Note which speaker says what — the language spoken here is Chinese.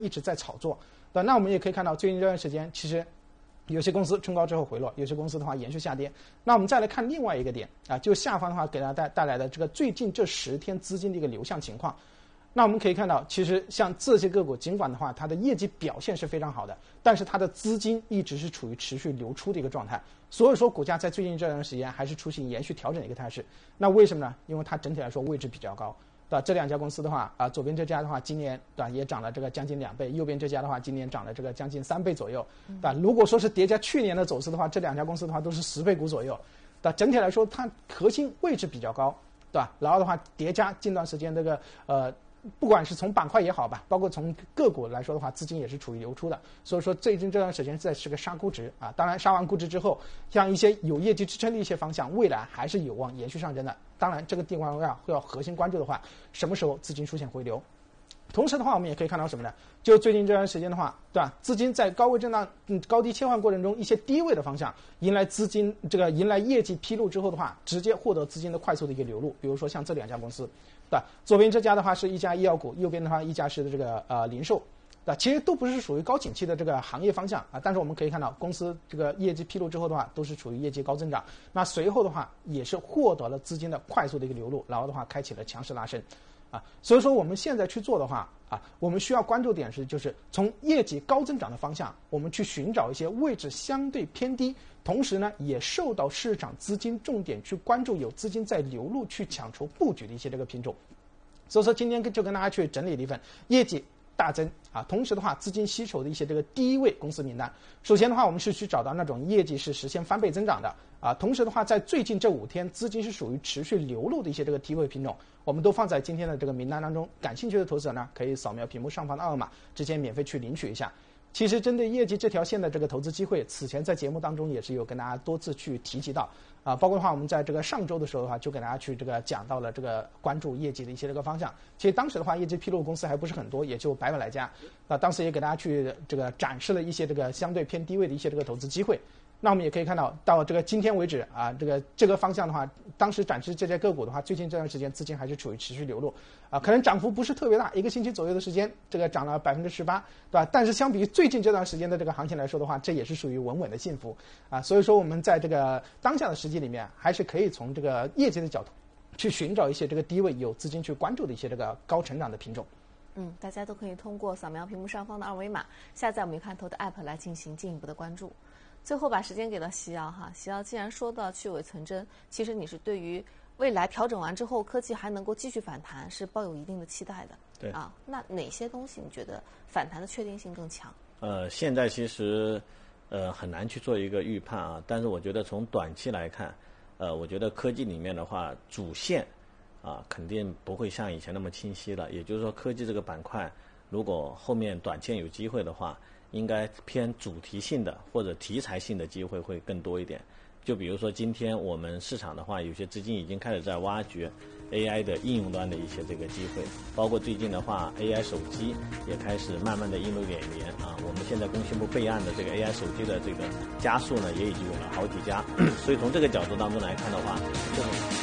Speaker 1: 一直在炒作，对吧？那我们也可以看到，最近这段时间其实有些公司冲高之后回落，有些公司的话延续下跌。那我们再来看另外一个点啊，就下方的话给大家带来的这个最近这10天资金的一个流向情况。那我们可以看到，其实像这些个股，尽管的话它的业绩表现是非常好的，但是它的资金一直是处于持续流出的一个状态，所以说股价在最近这段时间还是出现延续调整的一个态势。那为什么呢？因为它整体来说位置比较高，对吧？这2家公司的话啊，左边这家的话今年对吧也涨了这个将近2倍，右边这家的话今年涨了这个将近3倍左右，对吧？如果说是叠加去年的走势的话，这2家公司的话都是10倍股左右，对吧？整体来说它核心位置比较高，对吧？然后的话叠加近段时间这个不管是从板块也好吧，包括从个股来说的话，资金也是处于流出的，所以说最近这段时间是个杀估值啊。当然杀完估值之后，像一些有业绩支撑的一些方向，未来还是有望延续上升的。当然这个地方要核心关注的话，什么时候资金出现回流。同时的话，我们也可以看到什么呢？就最近这段时间的话，对吧？资金在高位震荡、高低切换过程中，一些低位的方向迎来业绩披露之后的话，直接获得资金的快速的一个流入。比如说像这2家公司，对吧？左边这家的话是一家医药股，右边的话一家是这个零售，对吧？其实都不是属于高景气的这个行业方向啊，但是我们可以看到公司这个业绩披露之后的话，都是处于业绩高增长。那随后的话也是获得了资金的快速的一个流入，然后的话开启了强势拉升。啊，所以说我们现在去做的话啊，我们需要关注点就是从业绩高增长的方向，我们去寻找一些位置相对偏低，同时呢也受到市场资金重点去关注，有资金在流入去抢筹布局的一些这个品种。所以说今天就跟大家去整理了一份业绩大增啊，同时的话资金吸筹的一些这个低位公司名单。首先的话，我们是去找到那种业绩是实现翻倍增长的啊，同时的话在最近这5天资金是属于持续流入的一些这个低位品种，我们都放在今天的这个名单当中。感兴趣的投资者呢，可以扫描屏幕上方的2维码，直接免费去领取一下。其实针对业绩这条线的这个投资机会，此前在节目当中也是有跟大家多次去提及到啊，包括的话我们在这个上周的时候的话，就给大家去这个讲到了这个关注业绩的一些这个方向。其实当时的话，业绩披露公司还不是很多，也就100来家啊，当时也给大家去这个展示了一些这个相对偏低位的一些这个投资机会。那我们也可以看到，到这个今天为止啊，这个方向的话，当时展示这些个股的话，最近这段时间资金还是处于持续流入啊，可能涨幅不是特别大，1个星期左右的时间，这个涨了18%，对吧？但是相比于最近这段时间的这个行情来说的话，这也是属于稳稳的幸福啊。所以说我们在这个当下的时机里面，还是可以从这个业绩的角度去寻找一些这个低位有资金去关注的一些这个高成长的品种。
Speaker 2: 大家都可以通过扫描屏幕上方的2维码，下载我们看投的 app 来进行进一步的关注。最后把时间给到西瑶哈，西瑶既然说到去伪存真，其实你是对于未来调整完之后科技还能够继续反弹是抱有一定的期待的。
Speaker 3: 对
Speaker 2: 啊，那哪些东西你觉得反弹的确定性更强？
Speaker 3: 现在其实很难去做一个预判啊，但是我觉得从短期来看，我觉得科技里面的话主线啊肯定不会像以前那么清晰了，也就是说科技这个板块如果后面短线有机会的话，应该偏主题性的或者题材性的机会会更多一点。就比如说今天我们市场的话，有些资金已经开始在挖掘 AI 的应用端的一些这个机会，包括最近的话 AI 手机也开始慢慢的映入眼帘啊。我们现在工信部备案的这个 AI 手机的这个家数呢，也已经有了好几家，所以从这个角度当中来看的话，这种